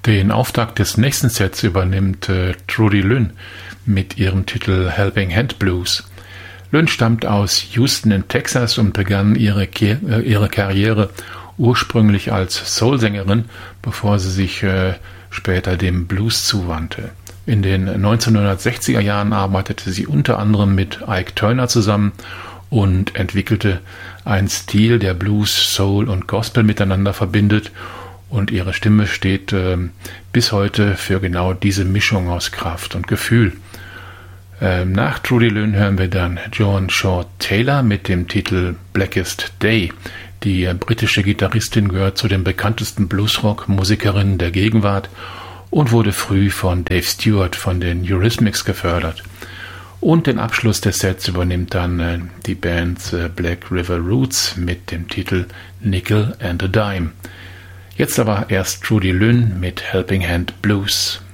Den Auftakt des nächsten Sets übernimmt Trudy Lynn mit ihrem Titel Helping Hand Blues. Lynn stammt aus Houston in Texas und begann ihre Karriere ursprünglich als Soul-Sängerin, bevor sie sich später dem Blues zuwandte. In den 1960er Jahren arbeitete sie unter anderem mit Ike Turner zusammen und entwickelte einen Stil, der Blues, Soul und Gospel miteinander verbindet, und ihre Stimme steht bis heute für genau diese Mischung aus Kraft und Gefühl. Nach Trudy Lynn hören wir dann Joan Shaw Taylor mit dem Titel Blackest Day. Die britische Gitarristin gehört zu den bekanntesten Bluesrock-Musikerinnen der Gegenwart und wurde früh von Dave Stewart von den Eurythmics gefördert. Und den Abschluss des Sets übernimmt dann die Band Black River Roots mit dem Titel Nickel and a Dime. Jetzt aber erst Trudy Lynn mit Helping Hand Blues.